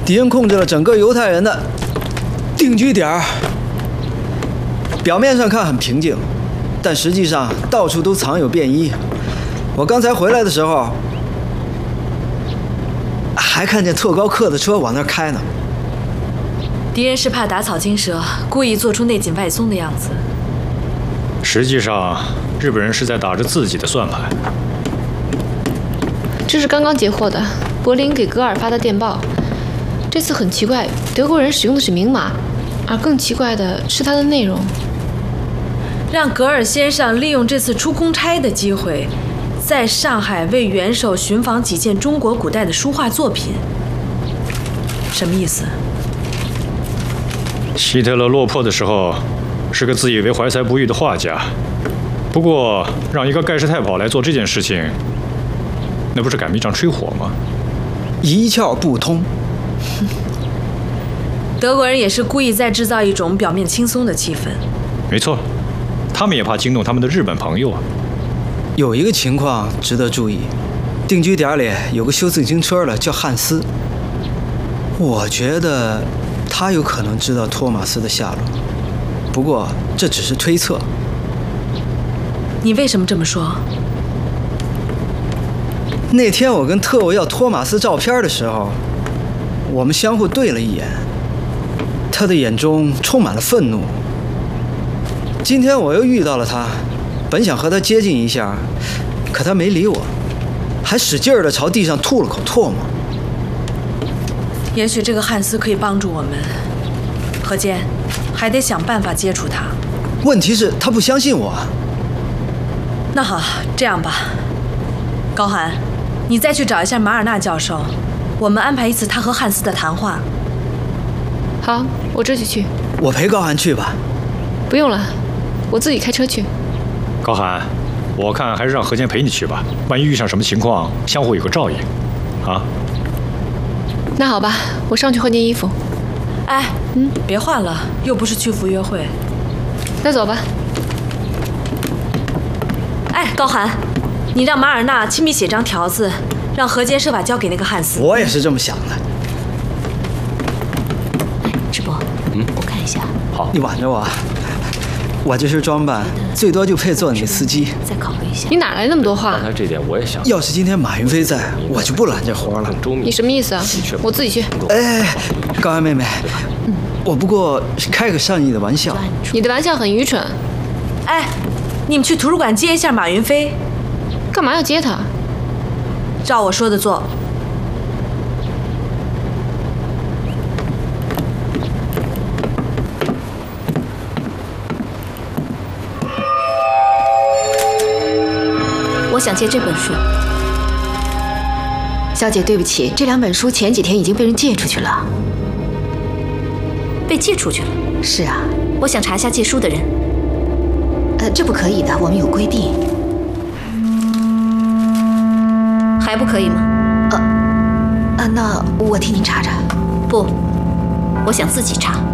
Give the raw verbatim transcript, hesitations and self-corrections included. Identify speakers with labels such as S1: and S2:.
S1: 敌人控制了整个犹太人的定居点。表面上看很平静，但实际上到处都藏有便衣。我刚才回来的时候，还看见特高克的车往那儿开呢。
S2: 敌人是怕打草惊蛇，故意做出内紧外松的样子。
S3: 实际上，日本人是在打着自己的算盘。
S4: 这是刚刚截获的柏林给格尔发的电报。这次很奇怪，德国人使用的是明码，而更奇怪的是它的内容。
S2: 让格尔先生利用这次出公差的机会，在上海为元首寻访几件中国古代的书画作品，什么意思？
S3: 希特勒落魄的时候，是个自以为怀才不遇的画家。不过，让一个盖世太保来做这件事情，那不是赶迷仗吹火吗？
S1: 一窍不通。
S2: 德国人也是故意在制造一种表面轻松的气氛。
S3: 没错。他们也怕惊动他们的日本朋友啊。
S1: 有一个情况值得注意，定居点里有个修自行车的叫汉斯，我觉得他有可能知道托马斯的下落，不过这只是推测。
S2: 你为什么这么说？
S1: 那天我跟特务要托马斯照片的时候，我们相互对了一眼，他的眼中充满了愤怒。今天我又遇到了他，本想和他接近一下，可他没理我，还使劲儿地朝地上吐了口唾沫。
S2: 也许这个汉斯可以帮助我们，何坚，还得想办法接触他。
S1: 问题是，他不相信我。
S2: 那好，这样吧，高寒，你再去找一下马尔纳教授，我们安排一次他和汉斯的谈话。
S4: 好，我这就去。
S1: 我陪高寒去吧。
S4: 不用了。我自己开车去。
S3: 高寒，我看还是让何坚陪你去吧，万一遇上什么情况，相互有个照应，啊？
S4: 那好吧，我上去换件衣服。
S2: 哎，嗯，别换了，又不是去赴约会。
S4: 那走吧。
S2: 哎，高寒，你让马尔纳亲笔写张条子，让何坚设法交给那个汉斯。
S1: 我也是这么想的。
S5: 哎，直播，嗯，我看一下。
S3: 好，
S1: 你挽着我。我这身装扮最多就配做你的司机。
S5: 再考虑一下。
S4: 你哪来那么多话？
S6: 刚才这点我也想。
S1: 要是今天马云飞在，我就不揽这活了。
S4: 你什么意思啊？我自己去。
S1: 哎，高安妹妹，嗯，我不过是开个善意的玩笑。
S4: 你的玩笑很愚蠢。
S2: 哎，你们去图书馆接一下马云飞。
S4: 干嘛要接他？
S2: 照我说的做。
S5: 我想借这本书。小姐，对不起，这两本书前几天已经被人借出去了。
S7: 被借出去了？
S5: 是啊，
S7: 我想查一下借书的人。
S5: 呃，这不可以的，我们有规定。
S7: 还不可以吗？
S5: 呃，呃，那我替您查查。
S7: 不，我想自己查。